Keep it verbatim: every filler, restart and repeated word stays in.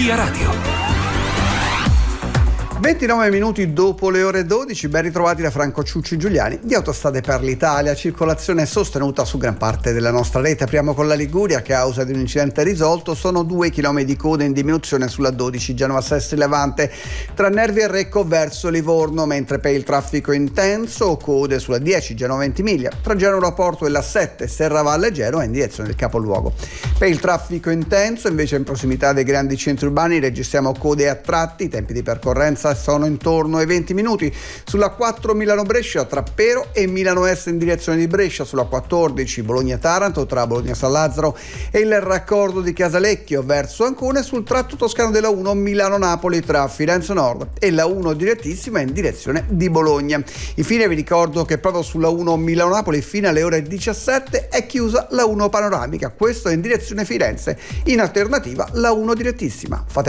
Via Radio. ventinove minuti dopo le ore dodici, ben ritrovati da Franco Ciucci Giuliani di Autostrade per l'Italia. Circolazione sostenuta su gran parte della nostra rete. Apriamo con la Liguria. A causa di un incidente risolto sono due chilometri di coda in diminuzione sulla dodici Genova Sestri Levante tra Nervi e Recco verso Livorno, mentre per il traffico intenso code sulla dieci Genova Ventimiglia tra Genova Porto e la sette Serravalle Genova in direzione del capoluogo. Per il traffico intenso invece in prossimità dei grandi centri urbani registriamo code a tratti. I tempi di percorrenza sono intorno ai venti minuti sulla quattro Milano-Brescia tra Pero e Milano Est in direzione di Brescia, sulla quattordici Bologna-Taranto tra Bologna-San Lazzaro e il raccordo di Casalecchio verso Ancona, e sul tratto toscano della uno Milano-Napoli tra Firenze Nord e la uno direttissima in direzione di Bologna. Infine vi ricordo che proprio sulla uno Milano-Napoli fino alle ore diciassette è chiusa la uno panoramica, questo è in direzione Firenze, in alternativa la uno direttissima. Fate